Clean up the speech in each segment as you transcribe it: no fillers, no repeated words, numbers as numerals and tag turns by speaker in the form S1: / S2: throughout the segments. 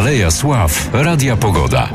S1: Aleja Sław Radia Pogoda.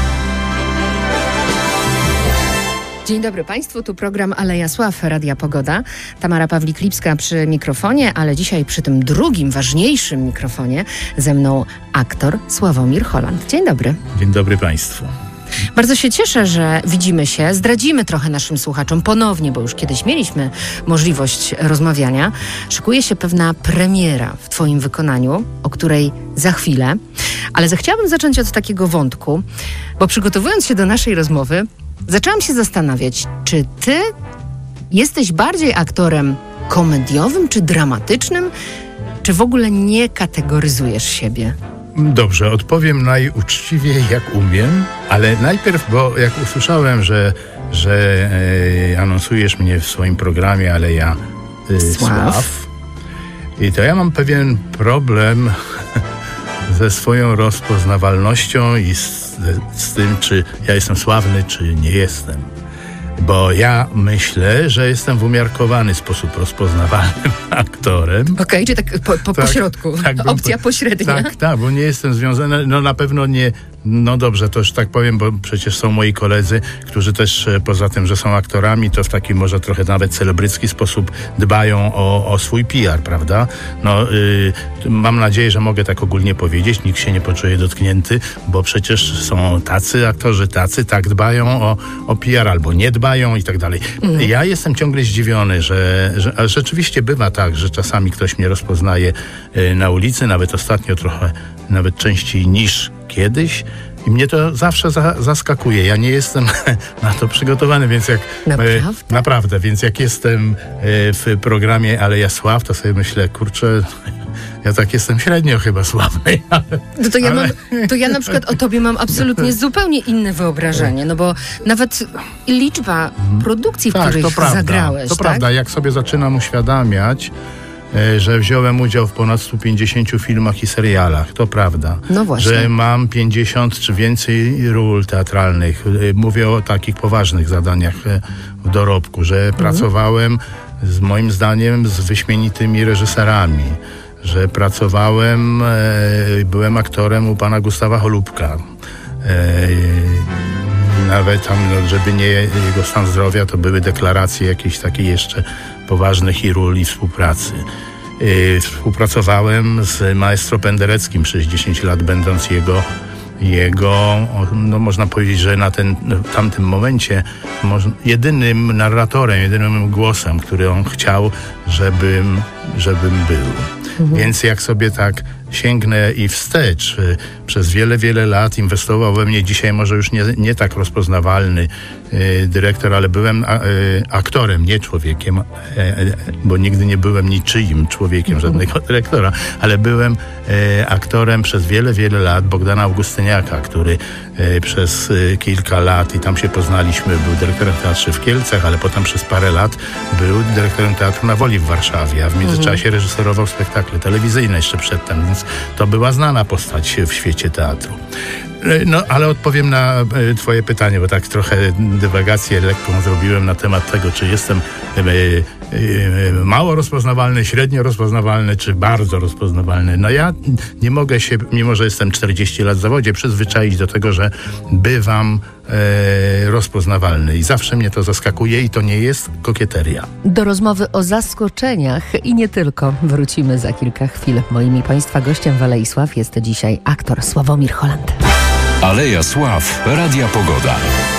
S2: Dzień dobry Państwu, tu program Aleja Sław Radia Pogoda. Tamara Pawlik-Lipska przy mikrofonie, ale dzisiaj przy tym drugim, ważniejszym mikrofonie ze mną aktor Sławomir Holland. Dzień dobry.
S3: Dzień dobry Państwu.
S2: Bardzo się cieszę, że widzimy się. Zdradzimy trochę naszym słuchaczom ponownie, bo już kiedyś mieliśmy możliwość rozmawiania. Szykuje się pewna premiera w Twoim wykonaniu, o której za chwilę. Ale zechciałabym zacząć od takiego wątku, bo przygotowując się do naszej rozmowy, zaczęłam się zastanawiać, czy Ty jesteś bardziej aktorem komediowym czy dramatycznym, czy w ogóle nie kategoryzujesz siebie?
S3: Dobrze, odpowiem najuczciwiej jak umiem, ale najpierw, bo jak usłyszałem, że anonsujesz mnie w swoim programie Aleja Sław, i to ja mam pewien problem ze swoją rozpoznawalnością i z tym, czy ja jestem sławny, czy nie jestem. Bo ja myślę, że jestem w umiarkowany sposób rozpoznawalnym aktorem.
S2: Okej, czy tak po środku, opcja pośrednia.
S3: Tak, bo nie jestem związany, no na pewno nie, no dobrze, to już tak powiem, bo przecież są moi koledzy, którzy też poza tym, że są aktorami, to w taki może trochę nawet celebrycki sposób dbają o swój PR, prawda? No, mam nadzieję, że mogę tak ogólnie powiedzieć, nikt się nie poczuje dotknięty, bo przecież są tacy aktorzy, tak dbają o PR albo nie dbają i tak dalej. Ja jestem ciągle zdziwiony, że rzeczywiście bywa tak, że czasami ktoś mnie rozpoznaje na ulicy, nawet ostatnio trochę, nawet częściej niż kiedyś. I mnie to zawsze zaskakuje. Ja nie jestem na to przygotowany, więc jak... Naprawdę? Więc jak jestem w programie Aleja Sław, to sobie myślę, kurczę, ja tak jestem średnio chyba sławny.
S2: To ja na przykład o tobie mam absolutnie zupełnie inne wyobrażenie, no bo nawet liczba produkcji, w których zagrałeś.
S3: To prawda, jak sobie zaczynam uświadamiać, że wziąłem udział w ponad 150 filmach i serialach. To prawda. No właśnie. Że mam 50 czy więcej ról teatralnych. Mówię o takich poważnych zadaniach w dorobku, że pracowałem moim zdaniem z wyśmienitymi reżyserami, że pracowałem, byłem aktorem u pana Gustawa Holubka. Nawet tam, żeby nie jego stan zdrowia, to były deklaracje jakiejś takiej jeszcze poważnych i ról i współpracy. Współpracowałem z maestro Pendereckim przez 10 lat, będąc jego, no można powiedzieć, że na tamtym momencie jedynym narratorem, jedynym głosem, który on chciał, żebym był. Więc jak sobie tak sięgnę i wstecz, przez wiele, wiele lat inwestował we mnie, dzisiaj może już nie tak rozpoznawalny dyrektor, ale byłem aktorem, nie człowiekiem, bo nigdy nie byłem niczyim człowiekiem, żadnego dyrektora, ale byłem aktorem przez wiele, wiele lat Bogdana Augustyniaka, który przez kilka lat, i tam się poznaliśmy, był dyrektorem teatru w Kielcach, ale potem przez parę lat był dyrektorem Teatru na Woli w Warszawie, a w międzyczasie reżyserował spektakle telewizyjne jeszcze przedtem, więc to była znana postać w świecie teatru. No, ale odpowiem na twoje pytanie, bo tak trochę dywagację lekką zrobiłem na temat tego, czy jestem mało rozpoznawalny, średnio rozpoznawalny, czy bardzo rozpoznawalny. No ja nie mogę się, mimo że jestem 40 lat w zawodzie, przyzwyczaić do tego, że bywam rozpoznawalny i zawsze mnie to zaskakuje i to nie jest kokieteria.
S2: Do rozmowy o zaskoczeniach i nie tylko wrócimy za kilka chwil. Moim i Państwa gościem w Alei Sław jest dzisiaj aktor Sławomir Holland.
S1: Aleja Sław Radia Pogoda.